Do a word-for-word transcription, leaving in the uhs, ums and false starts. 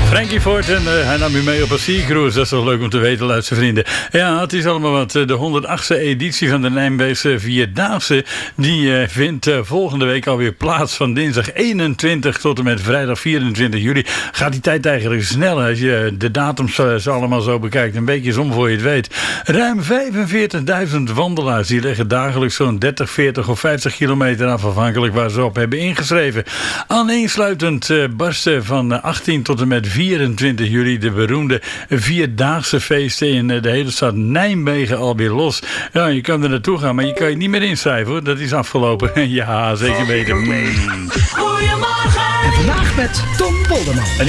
Frankie Ford en uh, hij nam u mee op een sea-cruise. Dat is toch leuk om te weten, luister vrienden. Ja, het is allemaal wat. De honderdachtste editie van de Nijmeegse Vierdaagse, die uh, vindt uh, volgende week alweer plaats. Van dinsdag eenentwintig tot en met vrijdag vierentwintig juli. Gaat die tijd eigenlijk snel als je de datums uh, zo allemaal zo bekijkt. Een beetje om voor je het weet. Ruim vijfenveertigduizend wandelaars die leggen dagelijks zo'n dertig, veertig of vijftig kilometer af, afhankelijk waar ze op hebben ingeschreven. Aaneensluitend uh, barsten van achttien tot en met vierentwintig juli de beroemde Vierdaagse feesten in de hele stad Nijmegen alweer los. Ja, je kan er naartoe gaan, maar je kan je niet meer inschrijven hoor. Dat is afgelopen. Ja, zeker weten. Mm. Goedemorgen. En vandaag met Tom Polderman.